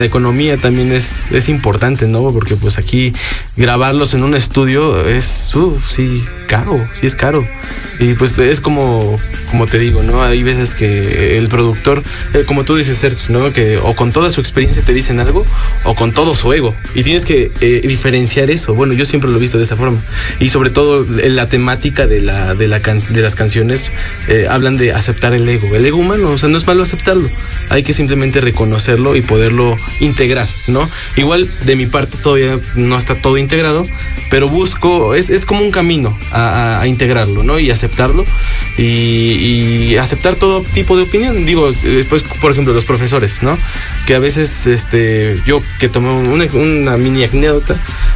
La economía también es importante, ¿no? Porque pues aquí grabarlos en un estudio es, sí, caro, sí es caro. Y pues es como te digo, ¿no? Hay veces que el productor, como tú dices, Sergio, ¿no? Que o con toda su experiencia te dicen algo, o con todo su ego. Y tienes que diferenciar eso. Bueno, yo siempre lo he visto de esa forma. Y sobre todo en la temática de las canciones, hablan de aceptar el ego humano. O sea, no es malo aceptarlo. Hay que simplemente reconocerlo y poderlo integrar, ¿no? Igual de mi parte todavía no está todo integrado, pero busco, es como un camino a integrarlo, ¿no? Y aceptarlo y aceptar todo tipo de opinión. Digo, pues, por ejemplo, los profesores, ¿no? Que a veces, yo que tomé una mini anécdota,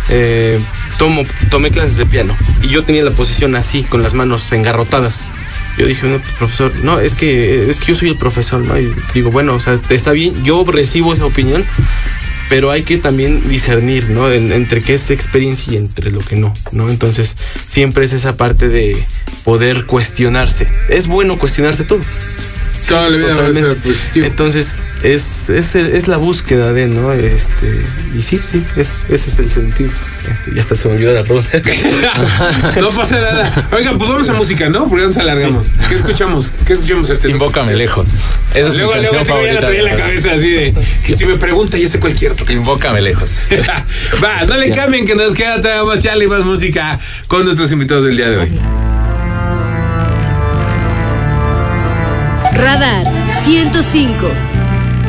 tomé clases de piano y yo tenía la posición así, con las manos engarrotadas. Yo dije, no, profesor, no, es que yo soy el profesor, ¿no? Y digo, bueno, o sea, está bien, yo recibo esa opinión, pero hay que también discernir, ¿no? Entre qué es experiencia y entre lo que no, ¿no? Entonces, siempre es esa parte de poder cuestionarse. Es bueno cuestionarse todo. Sí, toda la vida totalmente. va a ser positivo. Entonces, es la búsqueda de, ¿no? Y sí, ese es el sentido. Ya hasta se me olvidó la pregunta. No pasa nada. Oigan, pues vamos a música, ¿no? Porque nos alargamos. Sí. ¿Qué escuchamos? Invócame lejos. Esa es mi canción favorita. Ya la traía en la cabeza así de que si me pregunta ya sé cualquier otro. Invócame lejos. Va, no le cambien, que nos queda todavía más charla y más música con nuestros invitados del día de hoy. Radar 105.